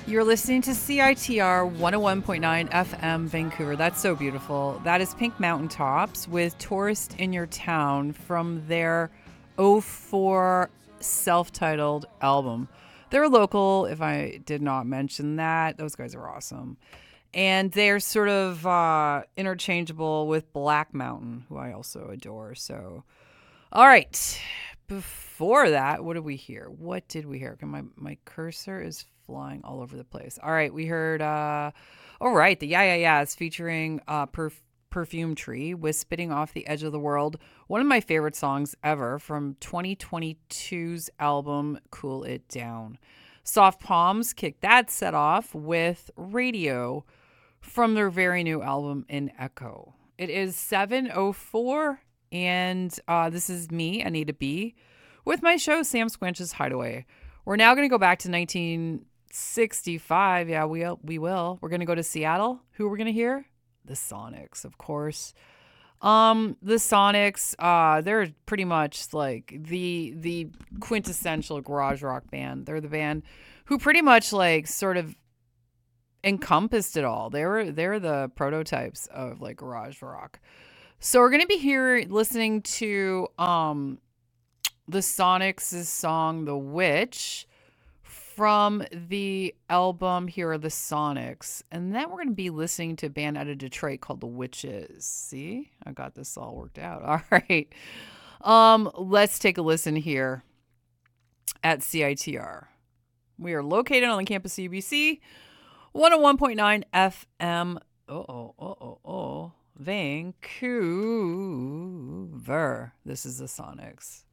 You're listening to CITR 101.9 FM Vancouver. That's so beautiful. That is Pink Mountain Tops with Tourist in Your Town from their '04 self-titled album. They're local, if I did not mention that. Those guys are awesome. And they're sort of interchangeable with Black Mountain, who I also adore. So, all right. Before that, what did we hear? What did we hear? My cursor is flying all over the place. All right, we heard, all right, the Yeah Yeah Yeahs featuring Perfume Tree with Spitting Off the Edge of the World. One of my favorite songs ever from 2022's album, Cool It Down. Soft Palms kicked that set off with Radio from their very new album, In Echo. It is 7:04, and this is me, Anita B., with my show, Sam Squanch's Hideaway. We're now going to go back to 1965. Yeah, we will. We're going to go to Seattle. Who are we going to hear? The Sonics, of course. The Sonics, they're pretty much like the quintessential garage rock band. They're the band who pretty much like sort of encompassed it all. They're the prototypes of like garage rock. So we're going to be here listening to the Sonics' song The Witch from the album Here Are the Sonics. And then we're going to be listening to a band out of Detroit called The Witches. See? I got this all worked out. All right. Let's take a listen here at CITR. We are located on the campus of UBC, 101.9 FM. Vancouver. This is the Sonics.